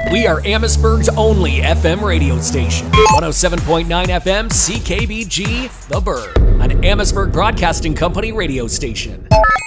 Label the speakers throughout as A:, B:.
A: We are Amherstburg's only FM radio station. 107.9 FM CKBG, The Burgh, an Amherstburg Broadcasting Company radio station.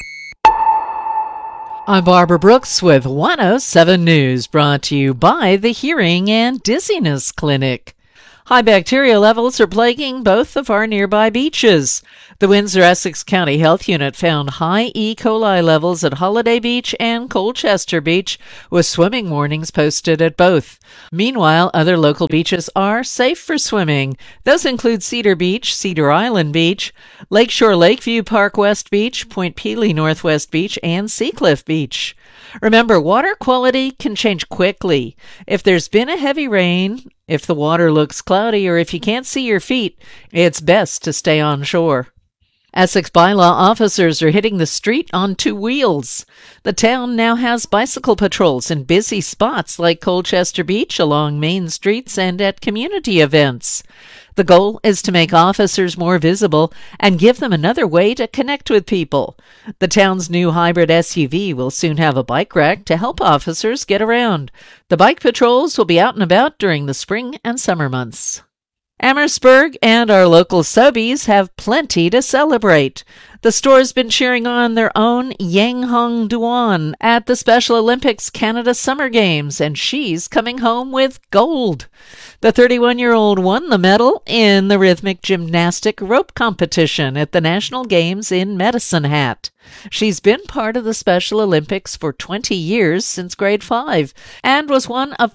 B: I'm Barbara Brooks with 107 News, brought to you by the Hearing and Dizziness Clinic. High bacteria levels are plaguing both of our nearby beaches. The Windsor-Essex County Health Unit found high E. coli levels at Holiday Beach and Colchester Beach, with swimming warnings posted at both. Meanwhile, other local beaches are safe for swimming. Those include Cedar Beach, Cedar Island Beach, Lakeshore Lakeview Park West Beach, Point Pelee Northwest Beach, and Seacliff Beach. Remember, water quality can change quickly. If there's been a heavy rain, if the water looks cloudy, or if you can't see your feet, it's best to stay on shore. Essex bylaw officers are hitting the street on two wheels. The town now has bicycle patrols in busy spots like Colchester Beach, along main streets, and at community events. The goal is to make officers more visible and give them another way to connect with people. The town's new hybrid SUV will soon have a bike rack to help officers get around. The bike patrols will be out and about during the spring and summer months. Amherstburg and our local Sobeys have plenty to celebrate. The store's been cheering on their own Yang Hong Duan at the Special Olympics Canada Summer Games, and she's coming home with gold. The 31-year-old won the medal in the rhythmic gymnastic rope competition at the National Games in Medicine Hat. She's been part of the Special Olympics for 20 years, since grade 5, and was one of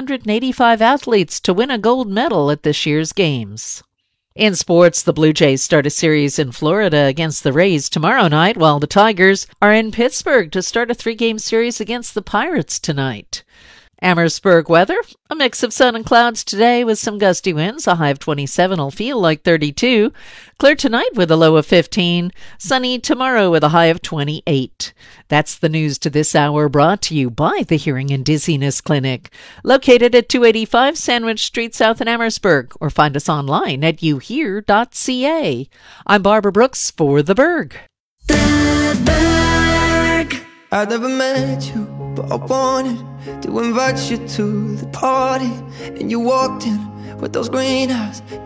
B: 485 athletes to win a gold medal at this year's Games. In sports, the Blue Jays start a series in Florida against the Rays tomorrow night, while the Tigers are in Pittsburgh to start a 3-game series against the Pirates tonight. Amherstburg weather, a mix of sun and clouds today with some gusty winds. A high of 27 will feel like 32. Clear tonight with a low of 15. Sunny tomorrow with a high of 28. That's the news to this hour, brought to you by the Hearing and Dizziness Clinic, located at 285 Sandwich Street South in Amherstburg, or find us online at youhear.ca. I'm Barbara Brooks for The Burgh.
C: The Burgh. I've never met you, but I wanted to invite you to the party. And you walked in with those green eyes.